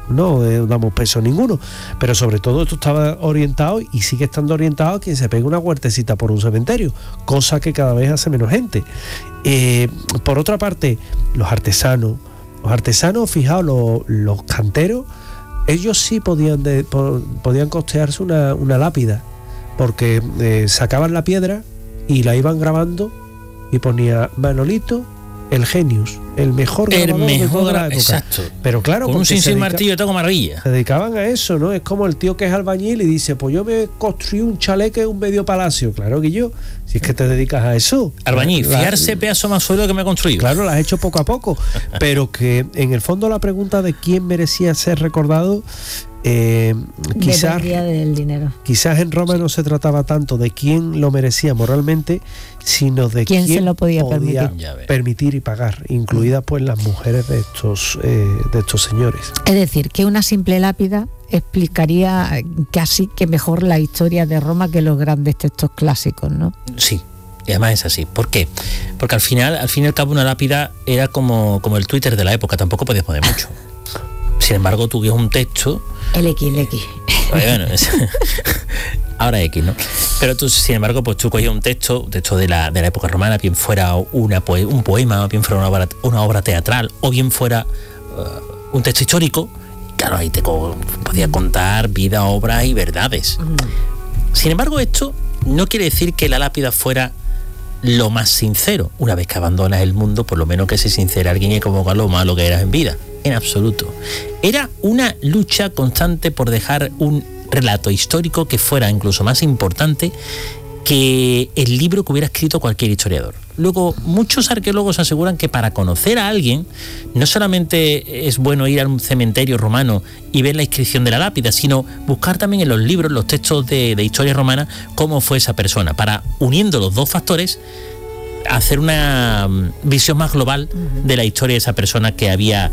no damos peso a ninguno, pero sobre todo esto estaba orientado y sigue estando orientado a quien se pegue una huertecita por un cementerio, cosa que cada vez hace menos gente. Por otra parte, los artesanos, fijaos, los canteros, ellos sí podían costearse una lápida, porque sacaban la piedra y la iban grabando y ponía Manolito el genius, el mejor grabador de toda la época. Exacto. Pero claro, con un cincel martillo toco maravilla. Se dedicaban a eso, ¿no? Es como el tío que es albañil y dice, pues yo me construí un chalet que es un medio palacio. Claro que yo, si es que te dedicas a eso. Albañil, fijarse pedazo más suelo que me he construido. Claro, lo has hecho poco a poco, pero que en el fondo la pregunta de quién merecía ser recordado, dependía del dinero. Quizás en Roma no se trataba tanto de quién lo merecía moralmente, sino de quién se lo podía permitir y pagar, incluidas pues las mujeres de estos señores. Es decir, que una simple lápida explicaría casi que mejor la historia de Roma que los grandes textos clásicos, ¿no? Sí. Y además es así. ¿Por qué? Porque al fin y al cabo, una lápida era como el Twitter de la época, tampoco podías poner mucho. Sin embargo, tú un texto. El X. Bueno, ahora X, ¿no? Pero tú, sin embargo, pues tú cogías un texto de la época romana, bien fuera un poema, o bien fuera una obra teatral, o bien fuera un texto histórico. Claro, ahí te podía contar vida, obra y verdades. Sin embargo, esto no quiere decir que la lápida fuera lo más sincero. Una vez que abandonas el mundo, por lo menos que se sincere alguien y como lo malo que eras en vida. En absoluto. Era una lucha constante por dejar un relato histórico que fuera incluso más importante que el libro que hubiera escrito cualquier historiador. Luego, muchos arqueólogos aseguran que para conocer a alguien no solamente es bueno ir a un cementerio romano y ver la inscripción de la lápida, sino buscar también en los libros, los textos de historia romana, cómo fue esa persona, para, uniendo los dos factores, hacer una visión más global de la historia de esa persona que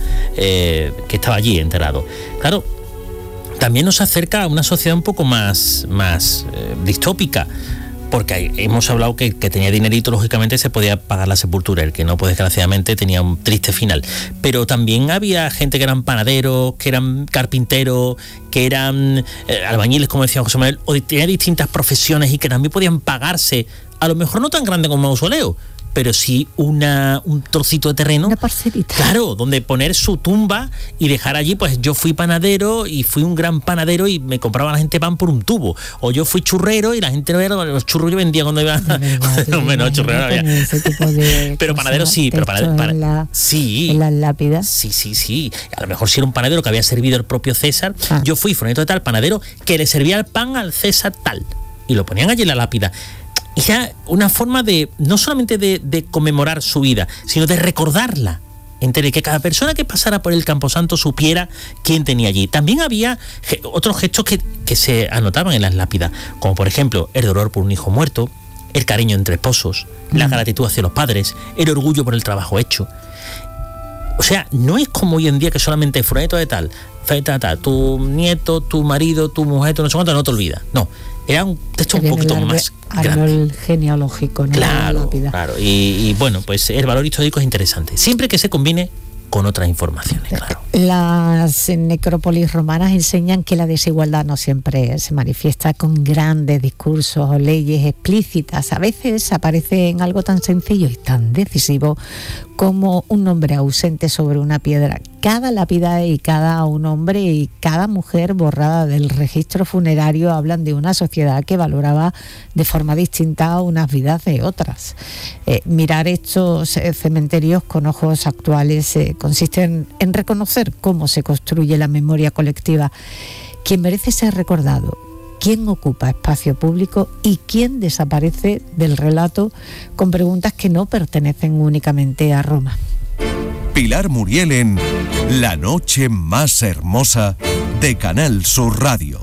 que estaba allí enterrado. Claro, también nos acerca a una sociedad un poco más distópica, porque hemos hablado que tenía dinerito, lógicamente se podía pagar la sepultura, el que no, pues desgraciadamente tenía un triste final. Pero también había gente que eran panaderos, que eran carpinteros, que eran albañiles, como decía José Manuel, o tenían distintas profesiones y que también podían pagarse, a lo mejor no tan grande como un mausoleo, pero sí un trocito de terreno, una parcelita, claro, donde poner su tumba y dejar allí, pues yo fui panadero y fui un gran panadero y me compraba la gente pan por un tubo, o yo fui churrero y la gente no era los churros yo vendía cuando iba menos churrero no había. Pero panadero sí, pero panadero sí, en las lápidas sí, a lo mejor si era un panadero que había servido el propio César, yo fui fulanito de tal panadero que le servía el pan al César tal, y lo ponían allí en la lápida. Y ya una forma de, no solamente de conmemorar su vida, sino de recordarla. Entre que cada persona que pasara por el Camposanto supiera quién tenía allí. También había otros gestos que se anotaban en las lápidas, como por ejemplo el dolor por un hijo muerto, el cariño entre esposos, la gratitud hacia los padres, el orgullo por el trabajo hecho. O sea, no es como hoy en día que solamente fulanito de tal, tu nieto, tu marido, tu mujer, tu no sé cuánto, no te olvidas. No, era un texto un poquito más grande. El genealógico, ¿no? Claro. Y bueno, pues el valor histórico es interesante, siempre que se combine con otras informaciones, claro. Las necrópolis romanas enseñan que la desigualdad no siempre se manifiesta con grandes discursos o leyes explícitas. A veces aparece en algo tan sencillo y tan decisivo como un nombre ausente sobre una piedra. Cada lápida y cada un hombre y cada mujer borrada del registro funerario hablan de una sociedad que valoraba de forma distinta unas vidas de otras. Mirar estos cementerios con ojos actuales consiste en reconocer cómo se construye la memoria colectiva, quién merece ser recordado, quién ocupa espacio público y quién desaparece del relato con preguntas que no pertenecen únicamente a Roma. Pilar Muriel en La Noche Más Hermosa de Canal Sur Radio.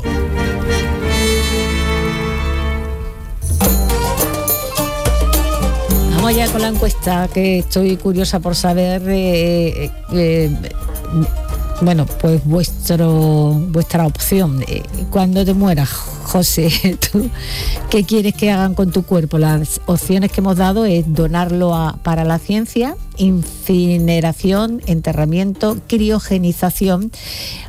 Vamos allá con la encuesta, que estoy curiosa por saber bueno, pues vuestra opción. Cuando te mueras, José, ¿tú qué quieres que hagan con tu cuerpo? Las opciones que hemos dado es donarlo para la ciencia, incineración, enterramiento, criogenización